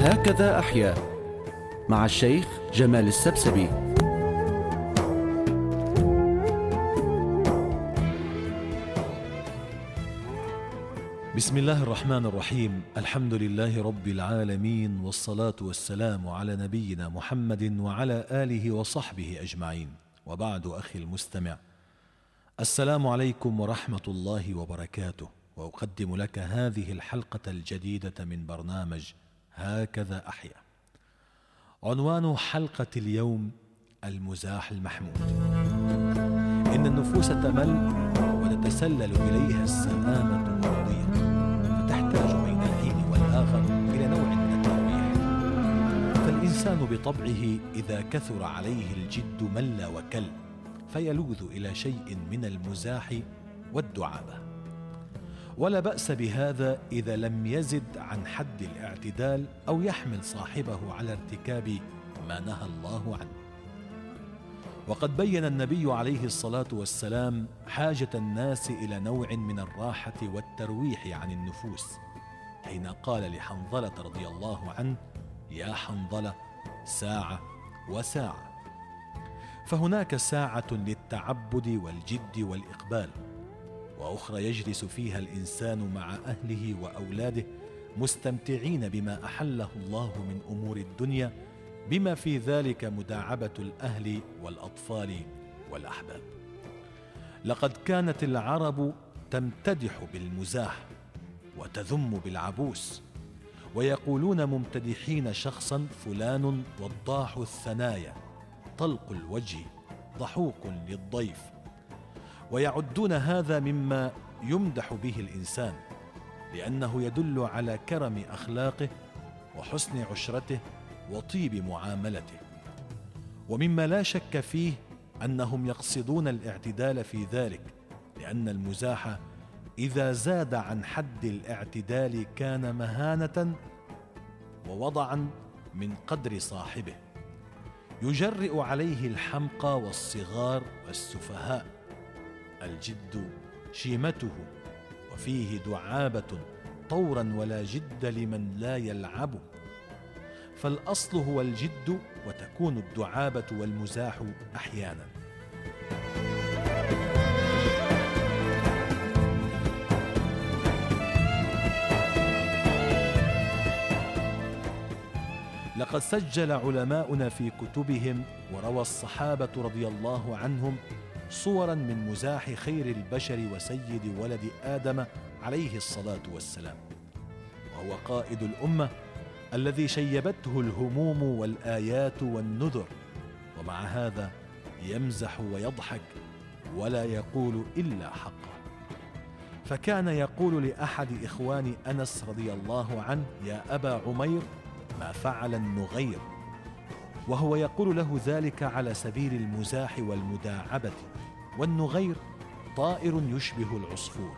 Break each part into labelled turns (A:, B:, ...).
A: هكذا أحيا مع الشيخ جمال السبسبي.
B: بسم الله الرحمن الرحيم. الحمد لله رب العالمين، والصلاة والسلام على نبينا محمد وعلى آله وصحبه أجمعين، وبعد أخي المستمع، السلام عليكم ورحمة الله وبركاته. وأقدم لك هذه الحلقة الجديدة من برنامج هكذا أحيا. عنوان حلقة اليوم: المزاح المحمود. إن النفوس تمل وتتسلل إليها السآمة والضيق، فتحتاج بين الحين والآخر إلى نوع من الترويح. فالإنسان بطبعه إذا كثر عليه الجد مل وكل، فيلوذ إلى شيء من المزاح والدعابة. ولا بأس بهذا إذا لم يزد عن حد الاعتدال أو يحمل صاحبه على ارتكاب ما نهى الله عنه. وقد بين النبي عليه الصلاة والسلام حاجة الناس إلى نوع من الراحة والترويح عن النفوس، حين قال لحنظلة رضي الله عنه: يا حنظلة، ساعة وساعة. فهناك ساعة للتعبد والجد والإقبال، وأخرى يجلس فيها الإنسان مع أهله وأولاده مستمتعين بما أحله الله من أمور الدنيا، بما في ذلك مداعبة الأهل والأطفال والأحباب. لقد كانت العرب تمتدح بالمزاح وتذم بالعبوس، ويقولون ممتدحين شخصا: فلان وضاح الثنايا، طلق الوجه، ضحوك للضيف. ويعدون هذا مما يمدح به الإنسان، لأنه يدل على كرم أخلاقه وحسن عشرته وطيب معاملته. ومما لا شك فيه أنهم يقصدون الاعتدال في ذلك، لأن المزاح إذا زاد عن حد الاعتدال كان مهانة ووضعا من قدر صاحبه، يجرئ عليه الحمقى والصغار والسفهاء. الجد شيمته، وفيه دعابة طورا ولا جد لمن لا يلعب. فالأصل هو الجد، وتكون الدعابة والمزاح أحيانا. لقد سجل علماؤنا في كتبهم وروى الصحابة رضي الله عنهم صورا من مزاح خير البشر وسيد ولد آدم عليه الصلاة والسلام، وهو قائد الأمة الذي شيبته الهموم والآيات والنذر، ومع هذا يمزح ويضحك ولا يقول إلا حقا. فكان يقول لأحد إخوان أنس رضي الله عنه: يا أبا عمير، ما فعل النغير؟ وهو يقول له ذلك على سبيل المزاح والمداعبة. والنغير طائر يشبه العصفور.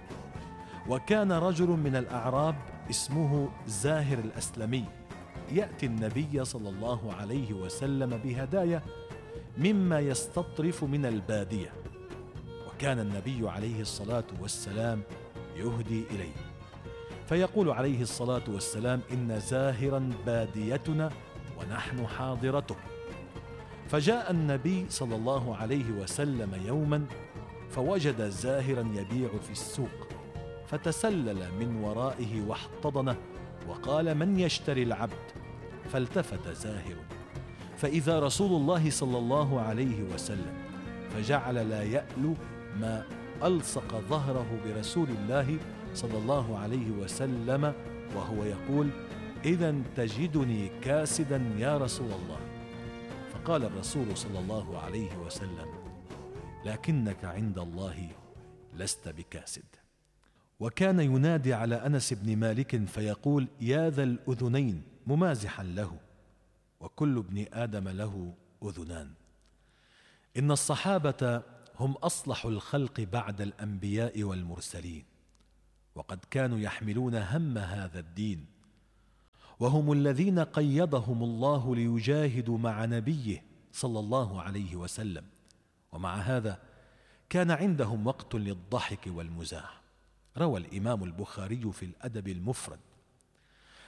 B: وكان رجل من الأعراب اسمه زاهر الأسلمي يأتي النبي صلى الله عليه وسلم بهدايا مما يستطرف من البادية، وكان النبي عليه الصلاة والسلام يهدي إليه، فيقول عليه الصلاة والسلام: إن زاهرا باديتنا ونحن حاضرته. فجاء النبي صلى الله عليه وسلم يوما فوجد زاهرا يبيع في السوق، فتسلل من ورائه واحتضنه وقال: من يشتري العبد؟ فالتفت زاهر فإذا رسول الله صلى الله عليه وسلم، فجعل لا يألو ما ألصق ظهره برسول الله صلى الله عليه وسلم وهو يقول: إذا تجدني كاسدا يا رسول الله. فقال الرسول صلى الله عليه وسلم: لكنك عند الله لست بكاسد. وكان ينادي على أنس بن مالك فيقول: يا ذا الأذنين، ممازحا له، وكل ابن آدم له أذنان. إن الصحابة هم أصلح الخلق بعد الأنبياء والمرسلين، وقد كانوا يحملون هم هذا الدين، وهم الذين قيضهم الله ليجاهدوا مع نبيه صلى الله عليه وسلم. ومع هذا كان عندهم وقت للضحك والمزاح. روى الإمام البخاري في الأدب المفرد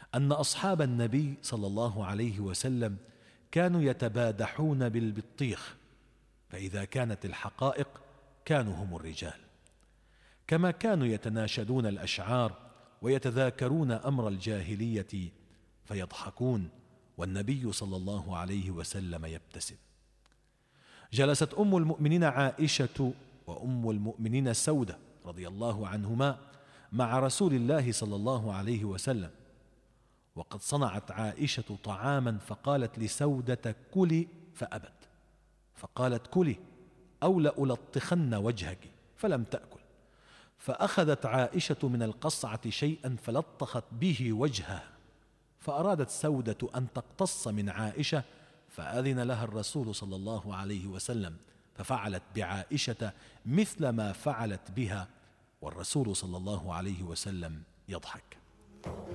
B: أن أصحاب النبي صلى الله عليه وسلم كانوا يتبادحون بالبطيخ، فإذا كانت الحقائق كانوا هم الرجال، كما كانوا يتناشدون الأشعار ويتذاكرون أمر الجاهلية فيضحكون والنبي صلى الله عليه وسلم يبتسم. جلست أم المؤمنين عائشة وأم المؤمنين سودة رضي الله عنهما مع رسول الله صلى الله عليه وسلم، وقد صنعت عائشة طعاما فقالت لسودة كلي فأبت، فقالت كلي أو لألطخن وجهك، فلم تأكل، فأخذت عائشة من القصعة شيئا فلطخت به وجهها، فأرادت سودة أن تقتص من عائشة، فأذن لها الرسول صلى الله عليه وسلم، ففعلت بعائشة مثل ما فعلت بها، والرسول صلى الله عليه وسلم يضحك.